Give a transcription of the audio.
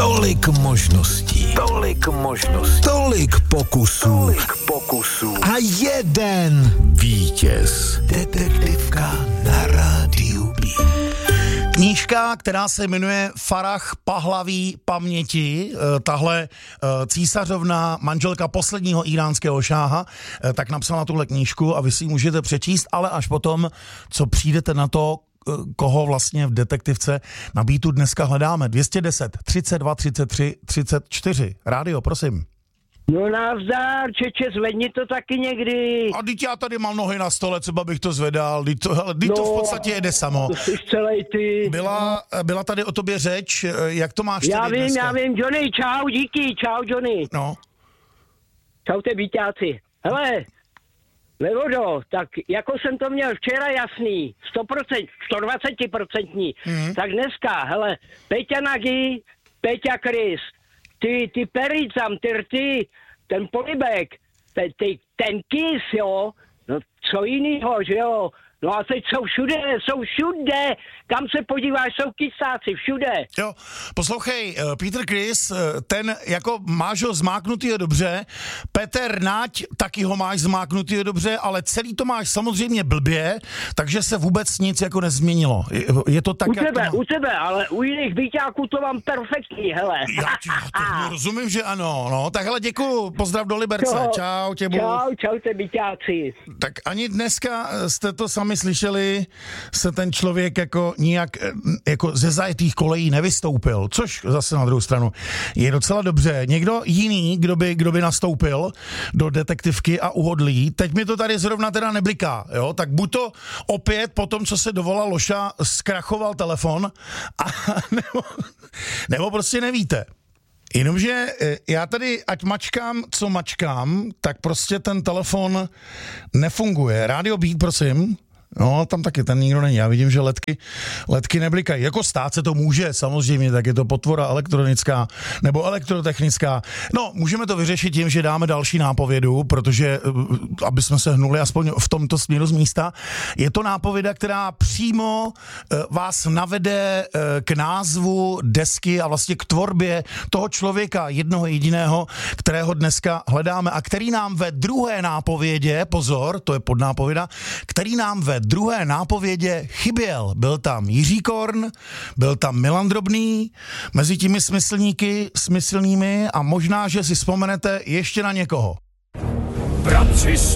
Tolik možností, tolik pokusů a jeden vítěz. Detektivka na rádiu B. Knížka, která se jmenuje Farah Pahlaví paměti, tahle císařovna, manželka posledního íránského šáha, tak napsala tuhle knížku a vy si ji můžete přečíst, ale až potom, co přijdete na to, koho vlastně v detektivce na Beatu dneska hledáme. 210 32 33 34. Rádio, prosím. No nazdar, čeče, zvedni to taky někdy. A teď já tady mám nohy na stole, třeba bych to zvedal, to v podstatě jede samo. To jsi celej ty. Byla tady o tobě řeč, jak to máš tady dneska? Já vím, Johnny, čau, díky, čau, Johnny. No. Čau, te byťáci. Hele, Levodo, tak jako jsem to měl včera jasný, 100%, 120%, tak dneska, hele, Peťa Nagy, Peťa Krys, ty Pericam, ty, ten Polibek, ten Kys, jo, no co jinýho, že jo, no a teď jsou všude, kam se podíváš, jsou kysáci, všude. Jo, poslouchej, Peter Criss, ten jako máš ho zmáknutýho dobře, Petr Nať, taky ho máš zmáknutýho dobře, ale celý to máš samozřejmě blbě, takže se vůbec nic jako nezměnilo. Je to tak, u tebe, ale u jiných byťáků to mám perfektní, hele. Já to rozumím, že ano, no, tak hele, děkuju, pozdrav do Liberce, čau těbu. Čau te byťáci. Tak ani dneska jste to sami slyšeli, se ten člověk jako nijak jako ze zajetých kolejí nevystoupil, což zase na druhou stranu je docela dobře. Někdo jiný, kdo by nastoupil do detektivky a uhodlí, teď mi to tady zrovna teda nebliká, jo, tak buď to opět po tom, co se dovolal Loša, zkrachoval telefon, nebo prostě nevíte. Jenomže já tady, ať mačkám, co mačkám, tak prostě ten telefon nefunguje. Rádio Beat, prosím. No, tam taky ten nikdo není. Já vidím, že ledky neblikají. Jako stát se to může, samozřejmě, tak je to potvora elektronická nebo elektrotechnická. No, můžeme to vyřešit tím, že dáme další nápovědu, protože, aby jsme se hnuli aspoň v tomto směru z místa, je to nápověda, která přímo vás navede k názvu desky a vlastně k tvorbě toho člověka, jednoho jediného, kterého dneska hledáme a který nám ve druhé nápovědě, pozor, to je podnápověda, který nám ve druhé nápovědě chyběl. Byl tam Jiří Korn, byl tam Milan Drobný, mezi těmi smyslnými a možná, že si vzpomenete ještě na někoho. Bratři